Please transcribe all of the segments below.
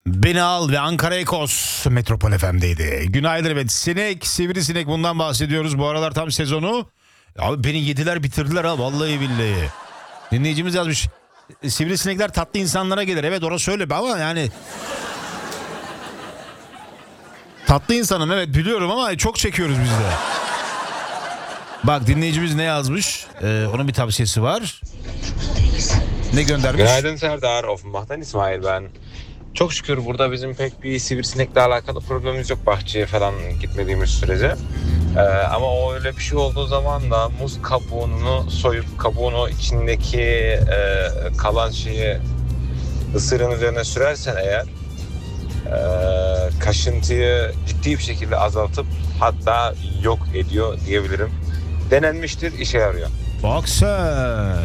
Beni Al ve Ankara Ekos Metropol FM'deydi. Günaydın, evet. Sinek, sivrisinek, bundan bahsediyoruz. Bu aralar tam sezonu. Abi beni yediler bitirdiler ha, vallahi billahi. Dinleyicimiz yazmış. Sivrisinekler tatlı insanlara gelir. Evet, orası öyle ama yani... Tatlı insanım, evet biliyorum ama çok çekiyoruz biz de. Bak dinleyicimiz ne yazmış? Onun bir tavsiyesi var. Ne göndermiş? Günaydın Serdar, Offenbach'tan İsmail ben. Çok şükür burada bizim pek bir sivrisinekle alakalı problemimiz yok, bahçeye falan gitmediğimiz sürece. Ama o öyle bir şey olduğu zaman da muz kabuğunu soyup kabuğunu içindeki kalan şeyi ısırığın üzerine sürersen eğer kaşıntıyı ciddi bir şekilde azaltıp hatta yok ediyor diyebilirim. Denenmiştir, işe yarıyor. Bak sen.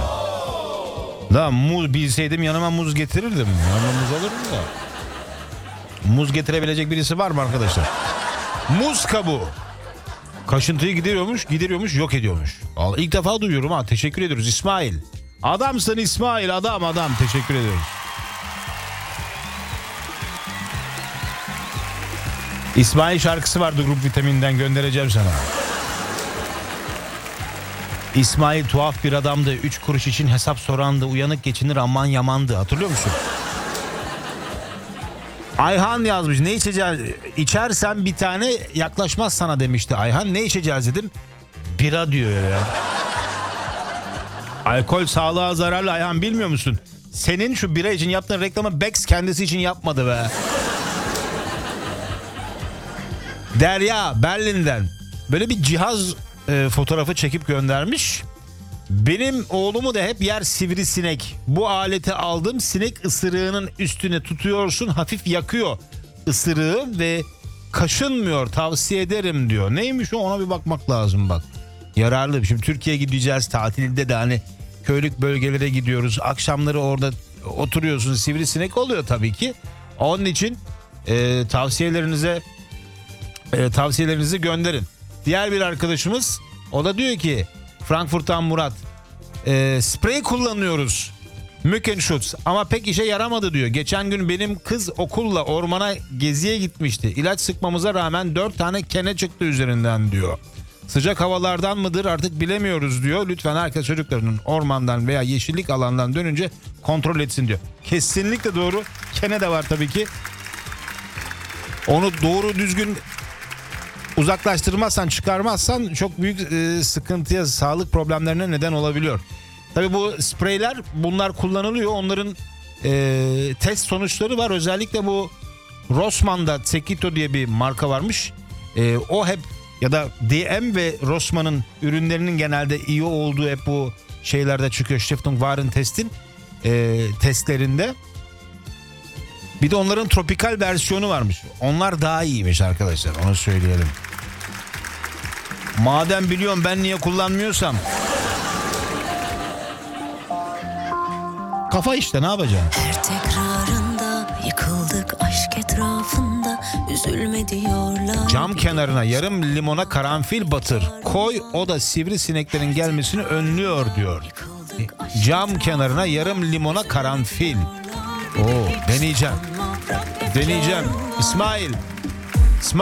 Da muz bilseydim yanıma muz getirirdim. Yanıma muz alırım da. Muz getirebilecek birisi var mı arkadaşlar? Muz kabuğu. Kaşıntıyı gideriyormuş, yok ediyormuş. Vallahi ilk defa duyuyorum ha. Teşekkür ediyoruz İsmail. Adamsın İsmail, adam. Teşekkür ediyoruz. İsmail şarkısı vardı Grup Vitamin'den, göndereceğim sana. İsmail tuhaf bir adamdı. 3 kuruş için hesap sorandı. Uyanık geçinir aman yamandı. Hatırlıyor musun? Ayhan yazmış. Ne içeceğiz? İçersen bir tane yaklaşmaz sana demişti Ayhan. Ne içeceğiz dedim. Bira diyor ya. Alkol sağlığa zararlı Ayhan, bilmiyor musun? Senin şu bira için yaptığın reklamı Bex kendisi için yapmadı be. Derya Berlin'den böyle bir cihaz fotoğrafı çekip göndermiş. Benim oğlumu da hep yer sivrisinek. Bu aleti aldım, sinek ısırığının üstüne tutuyorsun, hafif yakıyor ısırığı ve kaşınmıyor, tavsiye ederim diyor. Neymiş o, ona bir bakmak lazım bak. Yararlı. Şimdi Türkiye'ye gideceğiz tatilde de, hani köylük bölgelere gidiyoruz. Akşamları orada oturuyorsun, sivrisinek oluyor tabii ki. Onun için tavsiyelerinizi gönderin. Diğer bir arkadaşımız, o da diyor ki Frankfurt'tan Murat, sprey kullanıyoruz Mückenschutz ama pek işe yaramadı diyor. Geçen gün benim kız okulla ormana geziye gitmişti. İlaç sıkmamıza rağmen 4 tane kene çıktı üzerinden diyor. Sıcak havalardan mıdır artık bilemiyoruz diyor. Lütfen herkes çocuklarının ormandan veya yeşillik alandan dönünce kontrol etsin diyor. Kesinlikle doğru. Kene de var tabii ki. Onu doğru düzgün uzaklaştırmazsan, çıkarmazsan çok büyük sıkıntıya, sağlık problemlerine neden olabiliyor. Tabii bu spreyler, bunlar kullanılıyor. Onların test sonuçları var. Özellikle bu Rossmann'da Sekito diye bir marka varmış. O hep, ya da DM ve Rossmann'ın ürünlerinin genelde iyi olduğu hep bu şeylerde çıkıyor. Stiftung Warentest'in testlerinde. Bir de onların tropikal versiyonu varmış. Onlar daha iyiymiş arkadaşlar, onu söyleyelim. Madem biliyorum, ben niye kullanmıyorsam. Kafa işte, ne yapacağım? Her tekrarında yıkıldık aşk etrafında, üzülme diyorlar. Cam kenarına yarım limona karanfil batır. Koy, o da sivrisineklerin gelmesini önlüyor diyor. Cam kenarına yarım limona karanfil. Oo, deneyeceğim. İsmail.